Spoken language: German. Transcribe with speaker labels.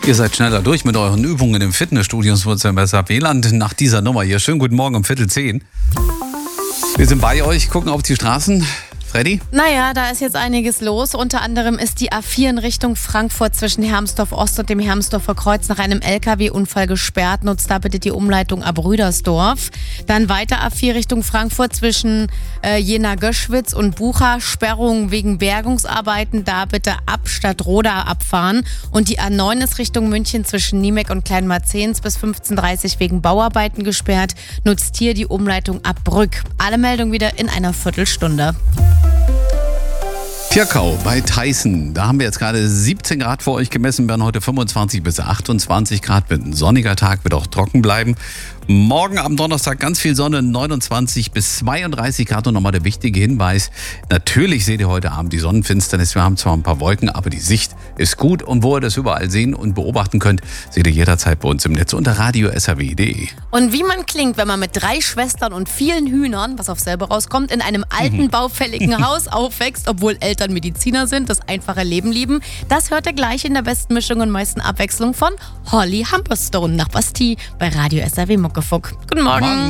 Speaker 1: Ihr seid schneller durch mit euren Übungen im Fitnessstudio im SAP-Land nach dieser Nummer hier. Schönen guten Morgen um 9:45. Wir sind bei euch, gucken auf die Straßen. Freddy?
Speaker 2: Naja, da ist jetzt einiges los. Unter anderem ist die A4 in Richtung Frankfurt zwischen Hermsdorf Ost und dem Hermsdorfer Kreuz nach einem LKW-Unfall gesperrt. Nutzt da bitte die Umleitung ab Rüdersdorf. Dann weiter A4 Richtung Frankfurt zwischen Jena-Göschwitz und Bucha. Sperrung wegen Bergungsarbeiten. Da bitte ab Stadtroda abfahren. Und die A9 ist Richtung München zwischen Niemek und Kleinmarzens bis 15:30 Uhr wegen Bauarbeiten gesperrt. Nutzt hier die Umleitung ab Brück. Alle Meldungen wieder in einer Viertelstunde.
Speaker 1: Pirkau bei Tyson. Da haben wir jetzt gerade 17 Grad für euch gemessen, werden heute 25 bis 28 Grad. Wird ein sonniger Tag, wird auch trocken bleiben. Morgen am Donnerstag ganz viel Sonne, 29 bis 32 Grad. Und nochmal der wichtige Hinweis, natürlich seht ihr heute Abend die Sonnenfinsternis. Wir haben zwar ein paar Wolken, aber die Sicht ist gut. Und wo ihr das überall sehen und beobachten könnt, seht ihr jederzeit bei uns im Netz unter radio.saw.de.
Speaker 2: Und wie man klingt, wenn man mit 3 Schwestern und vielen Hühnern, was auf selber rauskommt, in einem alten, baufälligen Haus aufwächst, obwohl Eltern Mediziner sind, das einfache Leben lieben, das hört ihr gleich in der besten Mischung und meisten Abwechslung von Holly Humberstone nach Bastille bei Radio SAW Muckefuck. Guten Morgen.